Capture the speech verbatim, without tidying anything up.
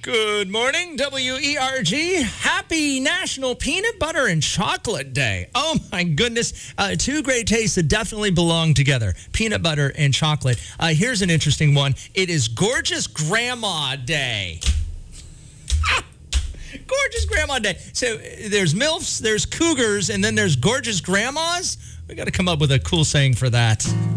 Good morning, W E R G. Happy National Peanut Butter and Chocolate Day. Oh, my goodness. Uh, two great tastes that definitely belong together, peanut butter and chocolate. Uh, here's an interesting one. It is Gorgeous Grandma Day. Gorgeous Grandma Day. So there's MILFs, there's cougars, and then there's gorgeous grandmas. We got to come up with a cool saying for that.